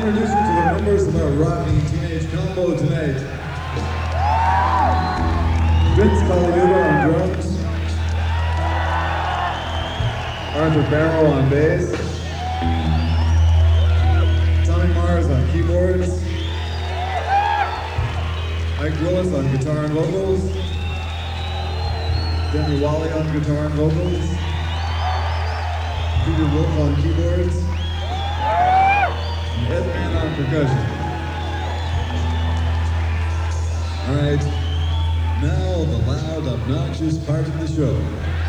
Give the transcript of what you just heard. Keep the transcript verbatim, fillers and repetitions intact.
introduce you to the members of our rocking teenage combo tonight. Vince Caliuga on drums. Arthur Barrow on bass. Tommy Mars on keyboards. Mike Willis on guitar and vocals. Demi Wally on guitar and vocals. Peter Wolf on keyboards. And Ed Mann on percussion. All right, now the loud, obnoxious part of the show.